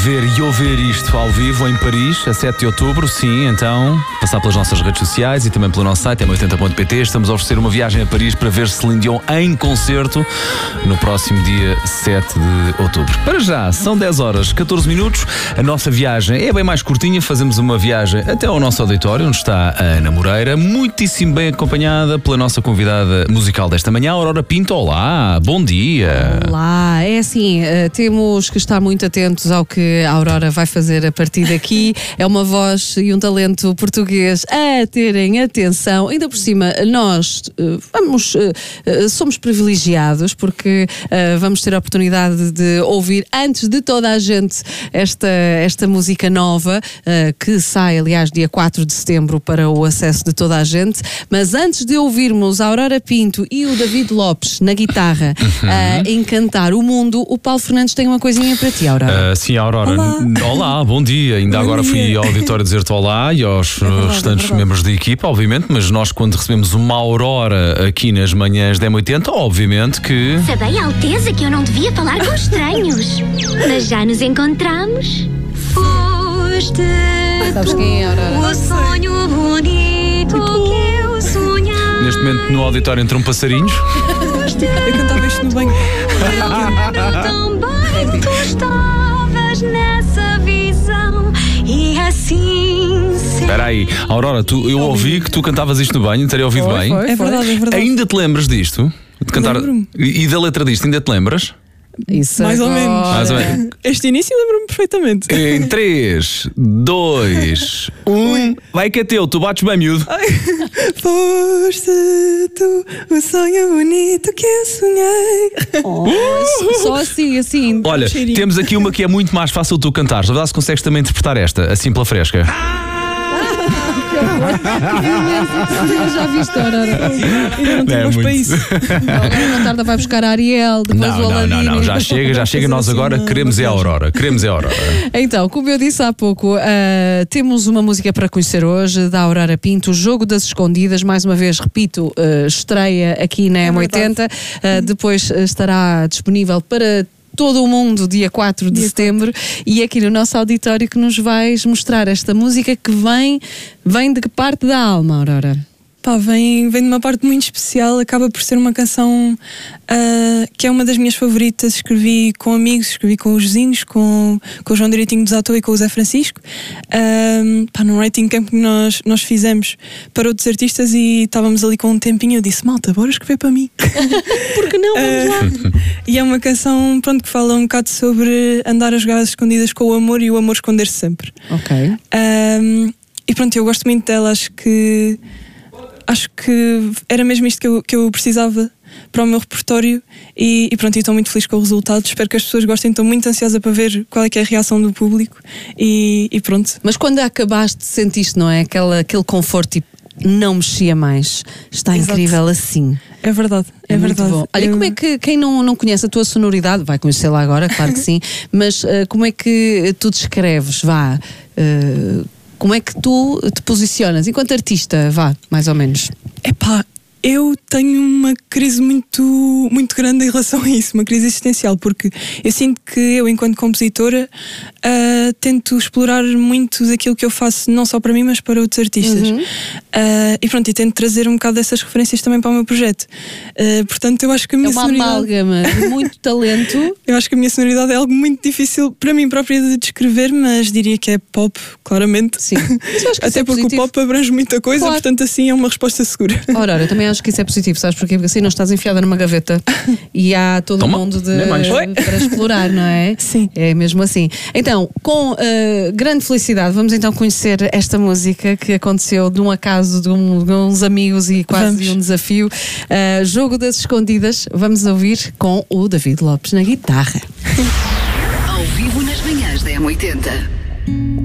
Ver e ouvir isto ao vivo em Paris, a 7 de outubro, sim, então, passar pelas nossas redes sociais e também pelo nosso site, m80.pt. Estamos a oferecer uma viagem a Paris para ver Celine Dion em concerto no próximo dia 7 de outubro. Para já, são 10 horas, 14 minutos. A nossa viagem é bem mais curtinha, fazemos uma viagem até ao nosso auditório, onde está a Ana Moreira, muitíssimo bem acompanhada pela nossa convidada musical desta manhã, Aurora Pinto. Olá, bom dia. Olá, é assim, temos que estar muito atentos ao que a Aurora vai fazer a partir daqui. É uma voz e um talento português a terem atenção. Ainda por cima, nós somos privilegiados porque vamos ter a oportunidade de ouvir antes de toda a gente esta música nova que sai, aliás, dia 4 de setembro para o acesso de toda a gente. Mas antes de ouvirmos a Aurora Pinto e o David Lopes na guitarra encantar o mundo, o Paulo Fernandes tem uma coisinha para ti, Aurora. Sim, Aurora. Olá, bom dia. Ainda bom agora dia. Fui ao auditório dizer-te olá e aos restantes membros da equipa, obviamente, mas nós quando recebemos uma Aurora aqui nas manhãs da M80, obviamente que... Sabem, Alteza, que eu não devia falar com estranhos, mas já nos encontramos. Foste Sabes quem é, Aurora? O sonho bonito que eu sonhava. Neste momento no auditório entram passarinhos. Eu cantava isto no banho. Tão bem tu estavas nessa visão e assim... Espera aí, Aurora, eu ouvi que tu cantavas isto no banho, teria ouvido bem? É verdade, é verdade. Ainda te lembras disto? De cantar... E da letra disto, ainda te lembras? Isso mais agora. ou menos. Este início lembro-me perfeitamente. Em 3, 2, 1. Vai que é teu, tu bates bem, miúdo. Foste tu o sonho bonito que eu sonhei. Só assim. Olha, temos aqui uma que é muito mais fácil tu cantares. Na verdade, se consegues também interpretar esta, assim pela fresca. Já viste, Aurora? Ainda não temos para isso. Agora na tarde vai buscar a Ariel, depois o Aladino. Não, já chega. Nós agora queremos é a Aurora. Então, como eu disse há pouco, temos uma música para conhecer hoje da Aurora Pinto, O Jogo das Escondidas. Mais uma vez, repito, estreia aqui na M80. Depois estará disponível para todo o mundo, dia 4 de setembro, e é aqui no nosso auditório que nos vais mostrar esta música que vem de que parte da alma, Aurora? Pá, vem de uma parte muito especial, acaba por ser uma canção que é uma das minhas favoritas. Escrevi com amigos, escrevi com os vizinhos, com o João Direitinho dos Atô e com o Zé Francisco, num writing camp que nós fizemos para outros artistas, e estávamos ali com um tempinho. Eu disse, malta, bora escrever para mim. Porque não? Vamos lá. E é uma canção, que fala um bocado sobre andar a jogar às escondidas com o amor e o amor esconder-se sempre. Ok. E pronto, eu gosto muito dela, acho que era mesmo isto que eu precisava para o meu repertório, e pronto, estou muito feliz com o resultado. Espero que as pessoas gostem, estou muito ansiosa para ver qual é que é a reação do público, e pronto. Mas quando acabaste, sentiste, não é? Aquele conforto, tipo, não mexia mais. Está Exato. Incrível assim. É verdade, é verdade. Bom. Olha, como é que quem não conhece a tua sonoridade, vai conhecê-la agora, claro que sim, mas como é que tu descreves, como é que tu te posicionas enquanto artista, mais ou menos? Epá, eu tenho uma crise muito, muito grande em relação a isso, uma crise existencial, porque eu sinto que eu, enquanto compositora, tento explorar muito daquilo que eu faço, não só para mim, mas para outros artistas. E pronto, e tento trazer um bocado dessas referências também para o meu projeto. Portanto, eu acho que a minha sonoridade... É uma amálgama de muito talento. Eu acho que a minha sonoridade é algo muito difícil para mim própria de descrever, mas diria que é pop, claramente. Sim. Até porque positivo. O pop abrange muita coisa, claro. Portanto assim é uma resposta segura. Aurora, eu também acho que isso é positivo, sabes porquê? Porque assim não estás enfiada numa gaveta e há todo o mundo para explorar, não é? Sim. É mesmo assim. Então, com grande felicidade, vamos então conhecer esta música que aconteceu de um acaso de uns amigos e quase um desafio. Jogo das Escondidas, vamos ouvir com o David Lopes na guitarra. Ao vivo nas manhãs da M80.